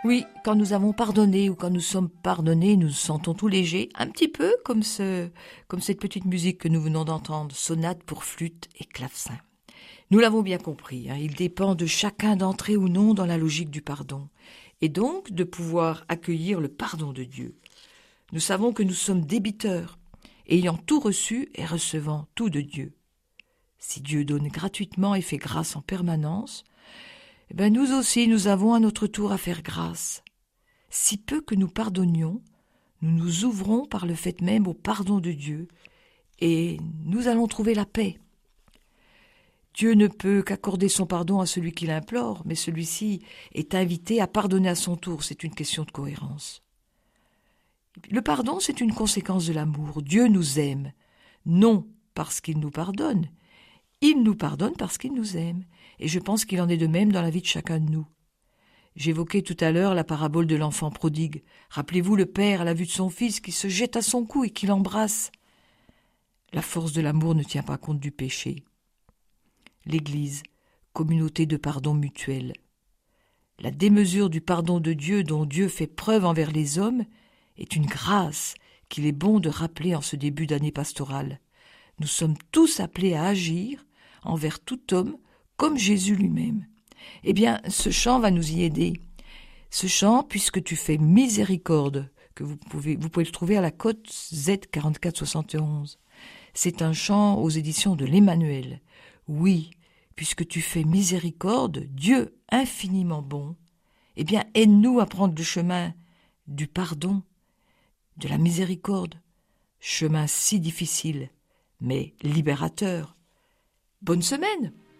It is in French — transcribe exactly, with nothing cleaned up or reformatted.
Oui, quand nous avons pardonné ou quand nous sommes pardonnés, nous nous sentons tout légers, un petit peu comme, ce, comme cette petite musique que nous venons d'entendre, sonate pour flûte et clavecin. Nous l'avons bien compris, hein, il dépend de chacun d'entrer ou non dans la logique du pardon, et donc de pouvoir accueillir le pardon de Dieu. Nous savons que nous sommes débiteurs, ayant tout reçu et recevant tout de Dieu. Si Dieu donne gratuitement et fait grâce en permanence, eh bien nous aussi nous avons à notre tour à faire grâce. Si peu que nous pardonnions, nous nous ouvrons par le fait même au pardon de Dieu, et nous allons trouver la paix. Dieu ne peut qu'accorder son pardon à celui qui l'implore, mais celui-ci est invité à pardonner à son tour, c'est une question de cohérence. Le pardon, c'est une conséquence de l'amour. Dieu nous aime, non parce qu'il nous pardonne, il nous pardonne parce qu'il nous aime, et je pense qu'il en est de même dans la vie de chacun de nous. J'évoquais tout à l'heure la parabole de l'enfant prodigue. Rappelez-vous le père à la vue de son fils qui se jette à son cou et qui l'embrasse. La force de l'amour ne tient pas compte du péché. L'Église, communauté de pardon mutuel. La démesure du pardon de Dieu dont Dieu fait preuve envers les hommes est une grâce qu'il est bon de rappeler en ce début d'année pastorale. Nous sommes tous appelés à agir envers tout homme comme Jésus lui-même. Eh bien, ce chant va nous y aider. Ce chant, puisque tu fais miséricorde, que vous pouvez, vous pouvez le trouver à la cote Z quarante-quatre soixante et onze. C'est un chant aux éditions de l'Emmanuel. Oui, puisque tu fais miséricorde, Dieu infiniment bon, eh bien, aide-nous à prendre le chemin du pardon, de la miséricorde, chemin si difficile, mais libérateur. Bonne semaine!